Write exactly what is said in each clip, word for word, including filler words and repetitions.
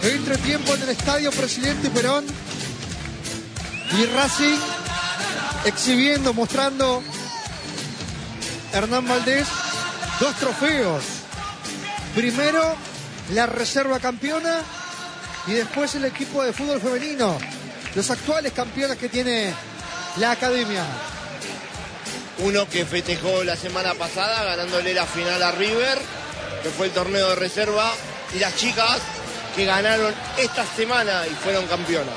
Entretiempo en el estadio Presidente Perón. Y Racing exhibiendo, mostrando Hernán Valdés dos trofeos. Primero la reserva campeona y después el equipo de fútbol femenino. Los actuales campeones que tiene la academia. Uno que festejó la semana pasada ganándole la final a River, que fue el torneo de reserva, y las chicas que ganaron esta semana y fueron campeonas.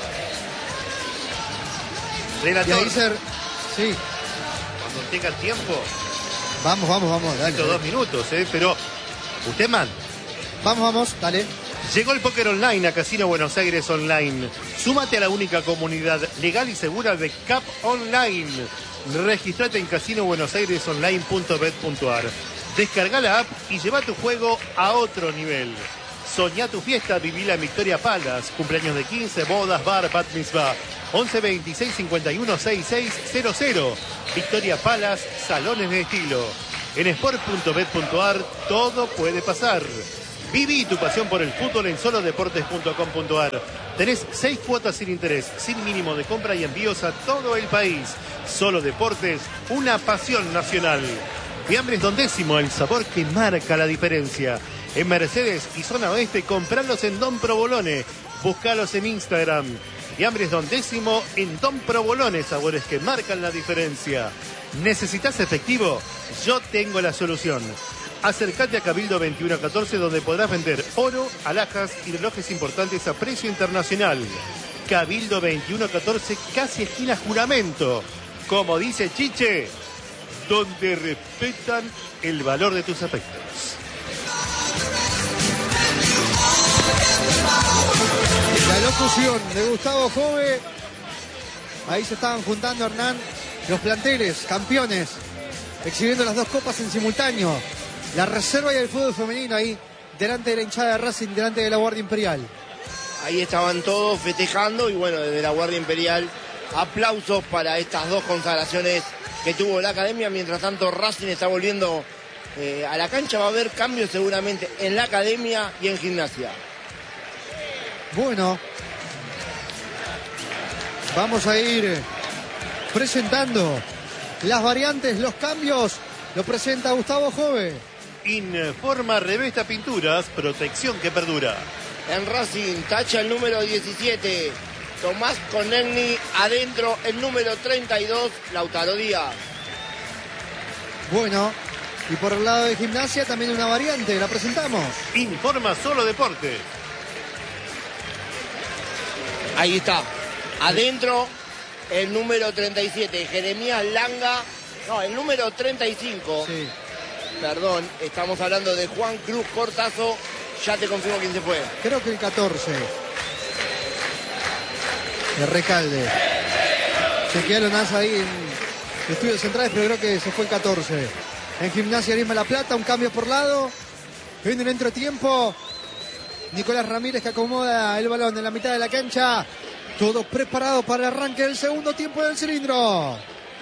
Relator, Y ahí ser... Sí, cuando tenga tiempo, vamos, vamos, vamos. Dale, estos dale. dos minutos, ¿eh? Pero usted manda. Vamos, vamos, dale. Llegó el póker online a Casino Buenos Aires Online. Súmate a la única comunidad legal y segura de C A P Online. Registrate en casino buenos aires online punto bet punto ar. Descarga la app y lleva tu juego a otro nivel. Soñá tu fiesta, vivila en Victoria Palace. Cumpleaños de quince, bodas, bar, bat mitzvah. once veintiséis cincuenta y uno sesenta y seis cero cero. Victoria Palace, salones de estilo. En sport punto bet punto ar todo puede pasar. Viví tu pasión por el fútbol en solo deportes punto com punto ar. Tenés seis cuotas sin interés, sin mínimo de compra y envíos a todo el país. Solo Deportes, una pasión nacional. Fiambres Don Décimo, el sabor que marca la diferencia. En Mercedes y Zona Oeste, compralos en Don Provolone. Búscalos en Instagram. Fiambres Don Décimo en Don Provolone, sabores que marcan la diferencia. ¿Necesitas efectivo? Yo tengo la solución. Acércate a Cabildo veintiuno catorce, donde podrás vender oro, alhajas y relojes importantes a precio internacional. Cabildo veintiuno catorce, casi esquina Juramento. Como dice Chiche, donde respetan el valor de tus afectos. La locución de Gustavo Jove. Ahí se estaban juntando, Hernán, los planteles, campeones, exhibiendo las dos copas en simultáneo. La reserva y el fútbol femenino ahí, delante de la hinchada de Racing, delante de la Guardia Imperial. Ahí estaban todos festejando y bueno, desde la Guardia Imperial, aplausos para estas dos consagraciones que tuvo la academia. Mientras tanto, Racing está volviendo eh, a la cancha. Va a haber cambios seguramente en la academia y en gimnasia. Bueno, vamos a ir presentando las variantes, los cambios. Lo presenta Gustavo Jove. Informa Revesta Pinturas, protección que perdura. En Racing, tacha el número diecisiete, Tomás Conegni. Adentro el número treinta y dos, Lautaro Díaz. Bueno, y por el lado de gimnasia también una variante, la presentamos. Informa Solo Deporte. Ahí está. Adentro el número treinta y siete, Jeremías Langa. No, el número treinta y cinco. Sí. Perdón, estamos hablando de Juan Cruz Cortazo. Ya te confirmo quién se fue. Creo que el catorce. De Recalde. Chequearon ahí en estudios centrales, pero creo que se fue el catorce. En gimnasia Grima La Plata, un cambio por lado. En el entretiempo, Nicolás Ramírez que acomoda el balón en la mitad de la cancha. Todo preparado para el arranque del segundo tiempo del cilindro.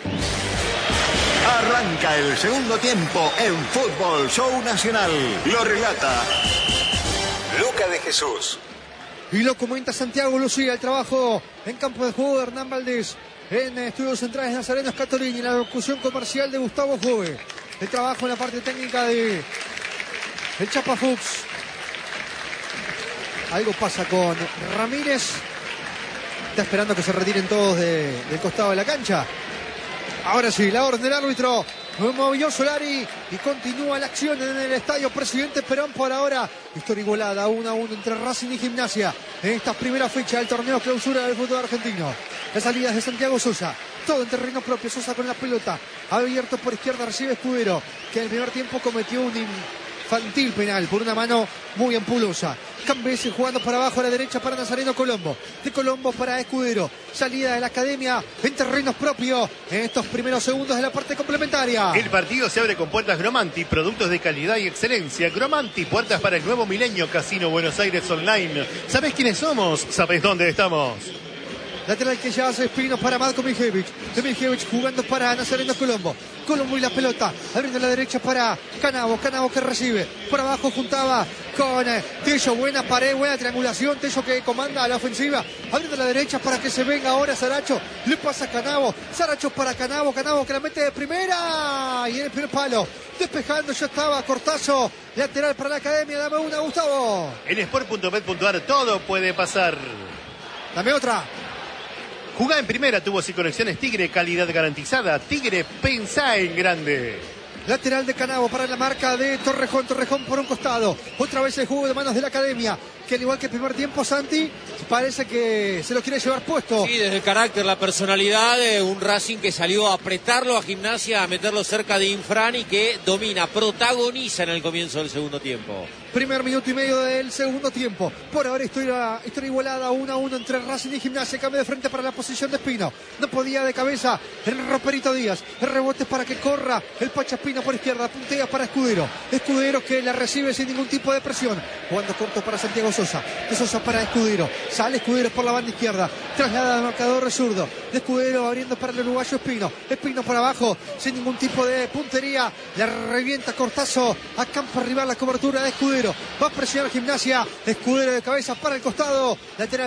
Arranca el segundo tiempo en Fútbol Show Nacional. Lo relata Luca de Jesús. Y lo comenta Santiago Lucía, el trabajo en campo de juego de Hernán Valdés. En estudios centrales Nazareno Scatolini, la locución comercial de Gustavo Jove. El trabajo en la parte técnica de el Chapa Fuchs. Algo pasa con Ramírez. Está esperando que se retiren todos de, del costado de la cancha. Ahora sí, la orden del árbitro. Movió Solari y continúa la acción en el estadio Presidente Perón. Por ahora, historia igualada, uno a uno entre Racing y Gimnasia en esta primera fecha del torneo clausura del fútbol argentino. Las salidas de Santiago Sosa, todo en terreno propio. Sosa con la pelota, abierto por izquierda, recibe Escudero, que en el primer tiempo cometió un infantil penal por una mano muy ampulosa. Cambese jugando para abajo a la derecha para Nazareno Colombo. De Colombo para Escudero. Salida de la academia en terrenos propios en estos primeros segundos de la parte complementaria. El partido se abre con puertas Gromanti, productos de calidad y excelencia. Gromanti, puertas para el nuevo milenio. Casino Buenos Aires Online. ¿Sabés quiénes somos? ¿Sabés dónde estamos? Lateral que ya hace Espino para Matko Miljevic. Miljevic jugando para Nazareno Colombo. Colombo y la pelota. Abriendo la derecha para Canavo. Canavo que recibe. Por abajo juntaba con eh, Tello. Buena pared, buena triangulación. Tello que comanda a la ofensiva. Abriendo la derecha para que se venga ahora Saracho. Le pasa a Canavo. Saracho para Canavo. Canavo que la mete de primera. Y en el primer palo. Despejando ya estaba Cortazo. Lateral para la Academia. Dame una, Gustavo. En sport punto bet punto ar todo puede pasar. Dame otra. Jugá en primera, tubos y conexiones Tigre, calidad garantizada. Tigre, pensá en grande. Lateral de Canavo para la marca de Torrejón. Torrejón por un costado. Otra vez el juego de manos de la Academia. Que al igual que el primer tiempo, Santi, parece que se lo quiere llevar puesto. Sí, desde el carácter, la personalidad de un Racing que salió a apretarlo a Gimnasia, a meterlo cerca de Infran y que domina, protagoniza en el comienzo del segundo tiempo. Primer minuto y medio del segundo tiempo. Por ahora historia, historia igualada uno a uno entre Racing y Gimnasia. Cambio de frente para la posición de Espino. No podía de cabeza el Roperito Díaz. El rebote para que corra el Pacha Espino por izquierda. Puntea para Escudero. Escudero que la recibe sin ningún tipo de presión. Jugando corto para Santiago Sosa. De Sosa para Escudero. Sale Escudero por la banda izquierda. Traslada al marcador zurdo. De Escudero abriendo para el uruguayo Espino. Espino por abajo sin ningún tipo de puntería. La revienta Cortazo. A campo rival la cobertura de Escudero. Va a presionar Gimnasia. Escudero de cabeza para el costado. Lateral.